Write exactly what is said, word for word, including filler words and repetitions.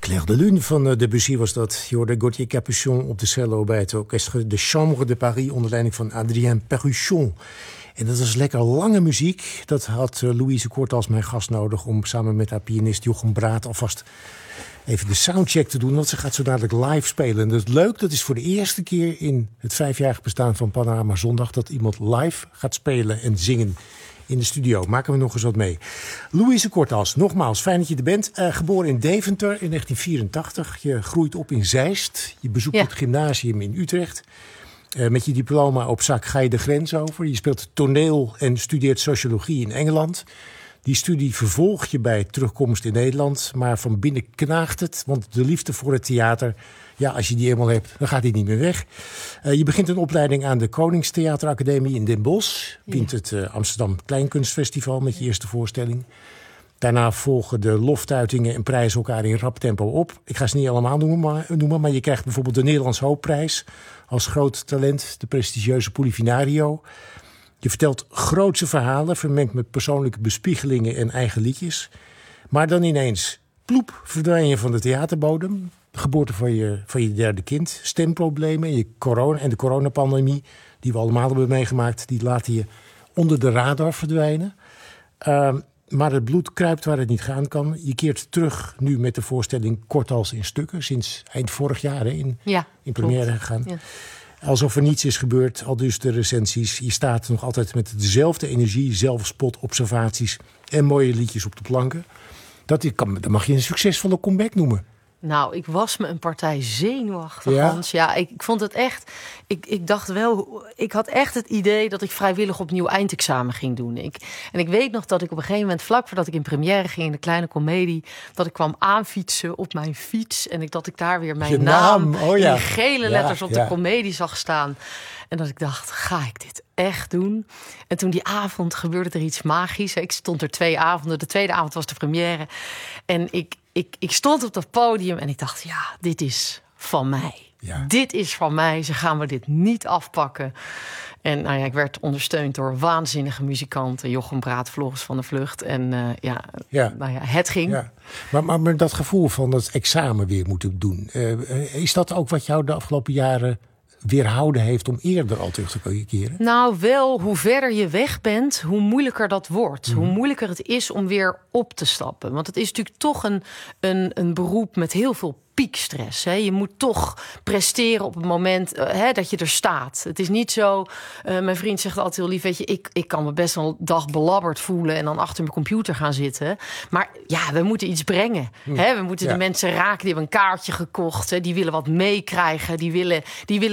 Clair de Lune van uh, Debussy was dat. Je hoorde Gauthier Capuçon op de cello bij het orkest de Chambre de Paris onder leiding van Adrien Perruchon. En dat was lekker lange muziek. Dat had uh, Louise Kort als mijn gast nodig om samen met haar pianist Jochem Braat alvast even de soundcheck te doen. Want ze gaat zo dadelijk live spelen. En dat is leuk, dat is voor de eerste keer in het vijfjarig bestaan van Panorama Zondag dat iemand live gaat spelen en zingen in de studio. Maken we nog eens wat mee. Louise Kortals, nogmaals, fijn dat je er bent. Uh, geboren in Deventer in negentien vierentachtig. Je groeit op in Zeist. Je bezoekt ja. het gymnasium in Utrecht. Uh, met je diploma op zak ga je de grens over. Je speelt toneel en studeert sociologie in Engeland. Die studie vervolg je bij terugkomst in Nederland. Maar van binnen knaagt het. Want de liefde voor het theater, ja, als je die eenmaal hebt, dan gaat die niet meer weg. Uh, je begint een opleiding aan de Koningstheateracademie in Den Bosch. Wint het uh, Amsterdam Kleinkunstfestival met je eerste voorstelling. Daarna volgen de loftuitingen en prijzen elkaar in rap tempo op. Ik ga ze niet allemaal noemen maar, noemen, maar je krijgt bijvoorbeeld de Nederlands Hoopprijs als groot talent, de prestigieuze Polifinario. Je vertelt grootse verhalen, vermengd met persoonlijke bespiegelingen en eigen liedjes. Maar dan ineens, ploep, verdwijn je van de theaterbodem. Geboorte van je, van je derde kind, stemproblemen en, je corona, en de coronapandemie, die we allemaal hebben meegemaakt, die laten je onder de radar verdwijnen. Uh, maar het bloed kruipt waar het niet gaan kan. Je keert terug nu met de voorstelling Kortals in Stukken, sinds eind vorig jaar hè, in, ja, in première gegaan. Ja. Alsof er niets is gebeurd, al dus de recensies. Je staat nog altijd met dezelfde energie, zelfspot, observaties en mooie liedjes op de planken. Dat, kan, dat mag je een succesvolle comeback noemen. Nou, ik was me een partij zenuwachtig, ja? Hans. Ja, ik, ik vond het echt... Ik, ik dacht wel... Ik had echt het idee dat ik vrijwillig opnieuw eindexamen ging doen. Ik, en ik weet nog dat ik op een gegeven moment, vlak voordat ik in première ging in de kleine komedie, dat ik kwam aanfietsen op mijn fiets en ik, dat ik daar weer mijn Je naam, naam. Oh, ja. in gele letters ja, op ja. de komedie zag staan. En dat ik dacht, ga ik dit echt doen? En toen die avond gebeurde er iets magisch. Ik stond er twee avonden. De tweede avond was de première. En ik, ik, ik stond op dat podium en ik dacht, ja, dit is van mij. Ja. Dit is van mij. Ze gaan me dit niet afpakken. En nou ja, ik werd ondersteund door waanzinnige muzikanten. Jochem Braat, Floris van der Vlucht. En uh, ja, ja. Nou ja, het ging. Ja. Maar, maar, maar dat gevoel van dat examen weer moeten doen. Uh, is dat ook wat jou de afgelopen jaren weerhouden heeft om eerder al terug te keren? Nou, wel, hoe verder je weg bent, hoe moeilijker dat wordt. Mm-hmm. Hoe moeilijker het is om weer op te stappen. Want het is natuurlijk toch een, een, een beroep met heel veel piekstress. Hè? Je moet toch presteren op het moment uh, hè, dat je er staat. Het is niet zo, uh, mijn vriend zegt altijd heel lief, weet je, ik, ik kan me best wel een dag belabberd voelen en dan achter mijn computer gaan zitten. Maar ja, we moeten iets brengen. Mm. Hè? We moeten ja. de mensen raken, die hebben een kaartje gekocht, hè? Die willen wat meekrijgen, die willen, die willen